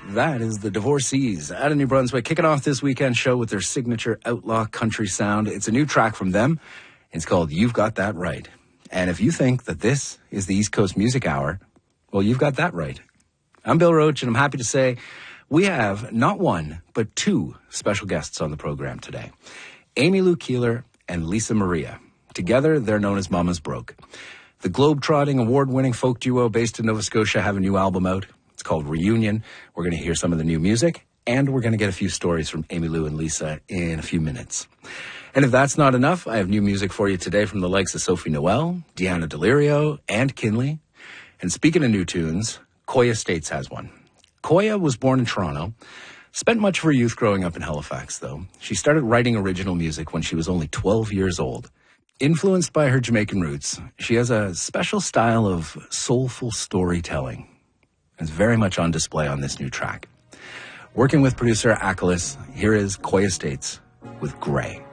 That is the Divorcees out of New Brunswick, kicking off this weekend show with their signature outlaw country sound. It's a new track from them. It's called You've Got That Right. And if you think that this is the East Coast Music Hour, well, you've got that right. I'm Bill Roach, and I'm happy to say we have not one, but two special guests on the program today. Emmylou Keeler and Lisa Maria. Together, they're known as Mama's Broke. The globe-trotting, award-winning folk duo based in Nova Scotia have a new album out. It's called Reunion. We're going to hear some of the new music, and we're going to get a few stories from Emmylou and Lisa in a few minutes. And if that's not enough, I have new music for you today from the likes of Sophie Noel, Deanna Delirio, and Kinley. And speaking of new tunes, Koya States has one. Koya was born in Toronto, spent much of her youth growing up in Halifax, though. She started writing original music when she was only 12 years old. Influenced by her Jamaican roots, she has a special style of soulful storytelling. It's very much on display on this new track. Working with producer Achelis, here is Koya States with Grey.